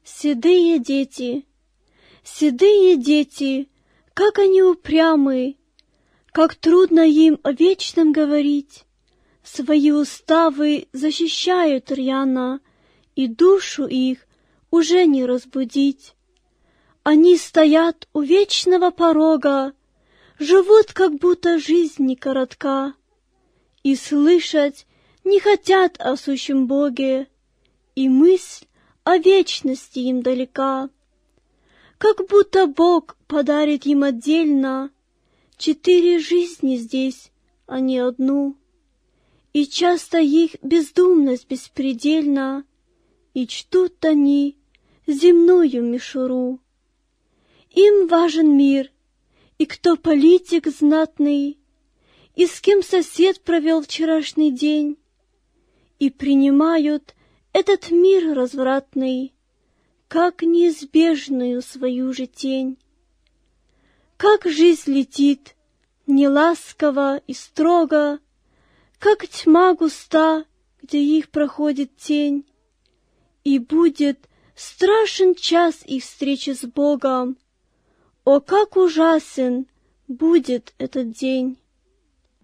Седые дети, как они упрямы, как трудно им о вечном говорить. Свои уставы защищают рьяно, и душу их уже не разбудить. Они стоят у вечного порога, живут, как будто жизнь не коротка, и слышать не хотят о сущем Боге, и мысль о вечности им далека. Как будто Бог подарит им отдельно 4 жизни здесь, а не одну, и часто их бездумность беспредельна, и чтут они земную мишуру. Им важен мир, и кто политик знатный, и с кем сосед провел вчерашний день, и принимают этот мир развратный, как неизбежную свою же тень. Как жизнь летит, неласково и строго, как тьма густа, где их проходит тень, и будет страшен час их встречи с Богом. О, как ужасен будет этот день!